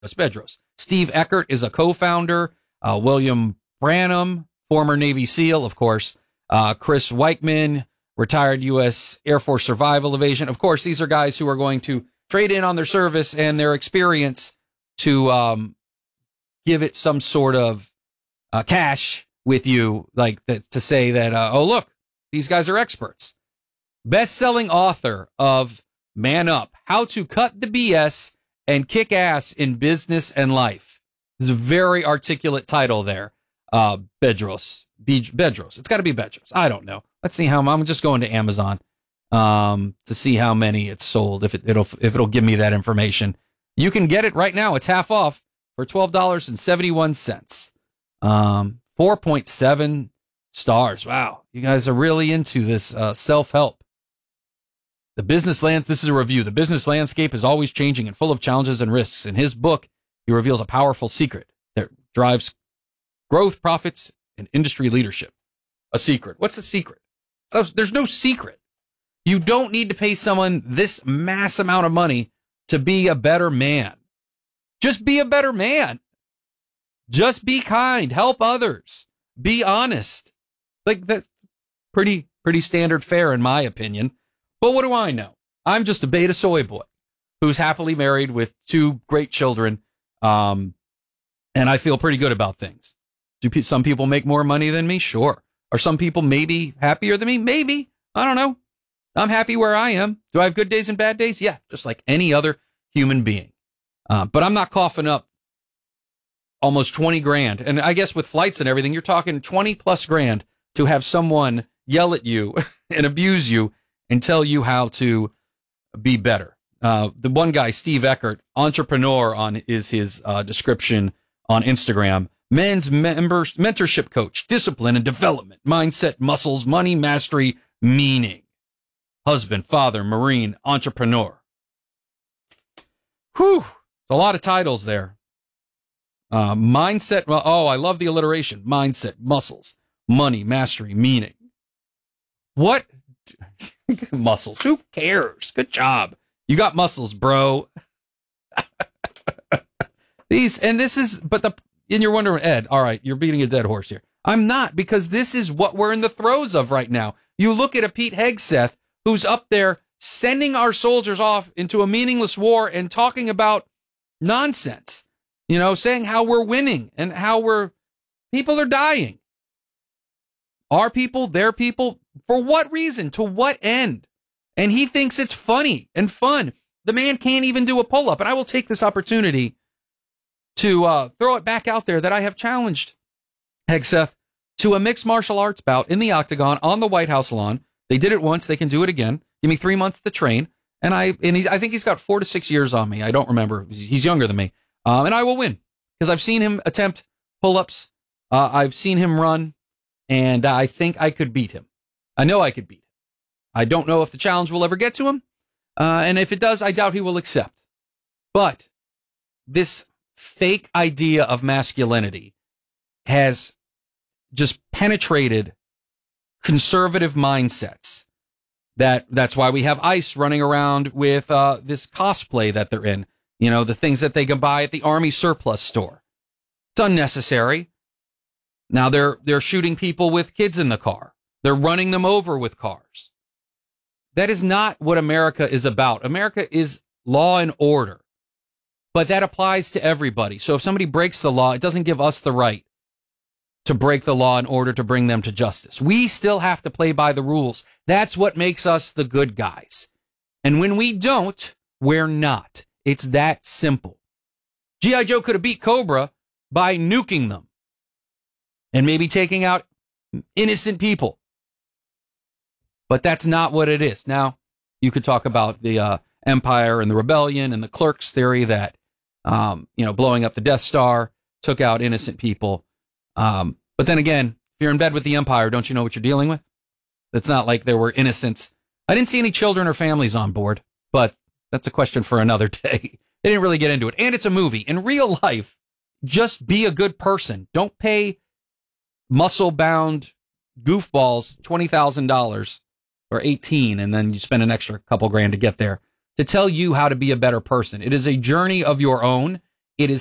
Bedros. Steve Eckert is a co-founder. William Branham, former Navy SEAL, of course. Chris Weichman, retired U.S. Air Force survival evasion. Of course, these are guys who are going to trade in on their service and their experience to give it some sort of cash with you, like that, to say that, oh, look, these guys are experts. Best-selling author of Man Up, How to Cut the BS and Kick Ass in Business and Life. There's a very articulate title there. Bedros. It's got to be Bedros. I don't know. Let's see how I'm just going to Amazon to see how many it's sold. If it'll give me that information, you can get it right now. It's half off for $12.71. 4.7 stars. Wow, you guys are really into this self-help. The business land. This is a review. The business landscape is always changing and full of challenges and risks. In his book, he reveals a powerful secret that drives growth, profits, and industry leadership. A secret. What's the secret? So there's no secret. You don't need to pay someone this mass amount of money to be a better man. Just be a better man. Just be kind. Help others. Be honest. Like that. Pretty standard fare in my opinion. But what do I know? I'm just a beta soy boy who's happily married with 2 great children. And I feel pretty good about things. Do some people make more money than me? Sure. Are some people maybe happier than me? Maybe. I don't know. I'm happy where I am. Do I have good days and bad days? Yeah, just like any other human being. But I'm not coughing up almost 20 grand. And I guess with flights and everything, you're talking 20 plus grand to have someone yell at you and abuse you and tell you how to be better. The one guy, Steve Eckert, entrepreneur is his description on Instagram. Men's mentorship coach, discipline and development, mindset, muscles, money, mastery, meaning. Husband, father, Marine, entrepreneur. Whew. A lot of titles there. Mindset. Oh, I love the alliteration. Mindset, muscles, money, mastery, meaning. What? Muscles. Who cares? Good job. You got muscles, bro. And you're wondering, Ed, all right, you're beating a dead horse here. I'm not, because this is what we're in the throes of right now. You look at a Pete Hegseth who's up there sending our soldiers off into a meaningless war and talking about nonsense, saying how we're winning and how people are dying. Our people, their people, for what reason? To what end? And he thinks it's funny and fun. The man can't even do a pull-up. And I will take this opportunity to throw it back out there that I have challenged Hegseth to a mixed martial arts bout in the octagon on the White House lawn. They did it once. They can do it again. Give me 3 months to train. And I think he's got 4 to 6 years on me. I don't remember. He's younger than me. And I will win because I've seen him attempt pull-ups. I've seen him run, and I think I could beat him. I know I could beat him. I don't know if the challenge will ever get to him. And if it does, I doubt he will accept. But this fake idea of masculinity has just penetrated conservative mindsets. That's why we have ICE running around with this cosplay that they're in. The things that they can buy at the Army surplus store. It's unnecessary. Now they're shooting people with kids in the car. They're running them over with cars. That is not what America is about. America is law and order. But that applies to everybody. So if somebody breaks the law, it doesn't give us the right to break the law in order to bring them to justice. We still have to play by the rules. That's what makes us the good guys. And when we don't, we're not. It's that simple. G.I. Joe could have beat Cobra by nuking them and maybe taking out innocent people. But that's not what it is. Now, you could talk about the Empire and the Rebellion and the Clerks theory that, blowing up the Death Star took out innocent people. But then again, if you're in bed with the Empire, don't you know what you're dealing with? It's not like there were innocents. I didn't see any children or families on board, but that's a question for another day. They didn't really get into it. And it's a movie. In real life, just be a good person. Don't pay muscle-bound goofballs $20,000 or 18, and then you spend an extra couple grand to get there to tell you how to be a better person. It is a journey of your own.